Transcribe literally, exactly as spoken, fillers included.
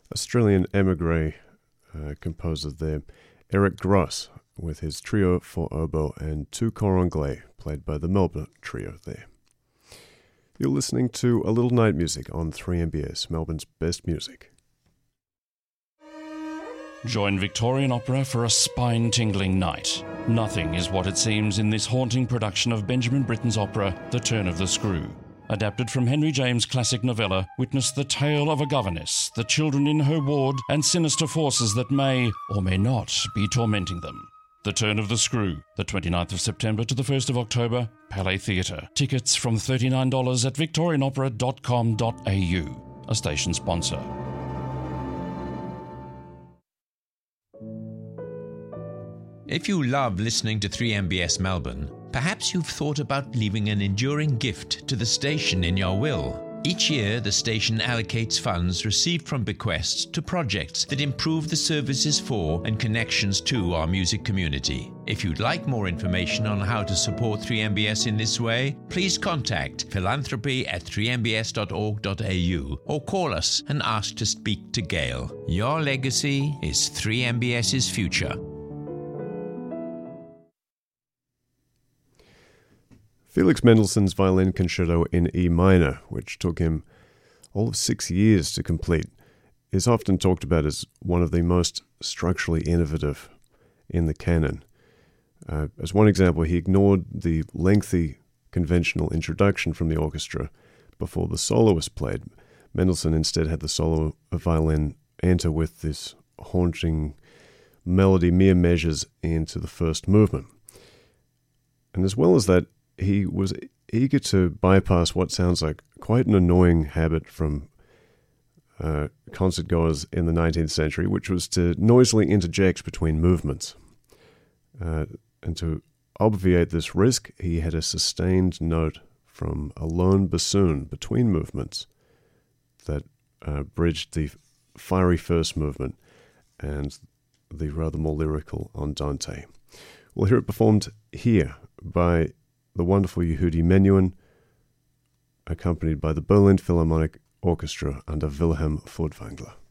Australian emigre uh, composer there, Eric Gross, with his trio for oboe and two cor anglais, played by the Melba Trio there. You're listening to A Little Night Music on three M B S, Melbourne's best music. Join Victorian Opera for a spine-tingling night. Nothing is what it seems in this haunting production of Benjamin Britten's opera, The Turn of the Screw. Adapted from Henry James' classic novella, witness the tale of a governess, the children in her ward, and sinister forces that may, or may not, be tormenting them. The Turn of the Screw, the twenty-ninth of September to the first of October, Palais Theatre. Tickets from thirty-nine dollars at victorian opera dot com dot a u, a station sponsor. If you love listening to three M B S Melbourne, perhaps you've thought about leaving an enduring gift to the station in your will. Each year, the station allocates funds received from bequests to projects that improve the services for and connections to our music community. If you'd like more information on how to support three M B S in this way, please contact philanthropy at three m b s dot org dot a u or call us and ask to speak to Gail. Your legacy is three M B S's future. Felix Mendelssohn's Violin Concerto in E minor, which took him all of six years to complete, is often talked about as one of the most structurally innovative in the canon. Uh, as one example, he ignored the lengthy conventional introduction from the orchestra before the soloist played. Mendelssohn instead had the solo violin enter with this haunting melody, mere measures into the first movement. And as well as that, he was eager to bypass what sounds like quite an annoying habit from uh, concertgoers in the nineteenth century, which was to noisily interject between movements. Uh, and to obviate this risk, he had a sustained note from a lone bassoon between movements that uh, bridged the fiery first movement and the rather more lyrical Andante. We'll hear it performed here by the wonderful Yehudi Menuhin, accompanied by the Berlin Philharmonic Orchestra under Wilhelm Furtwängler.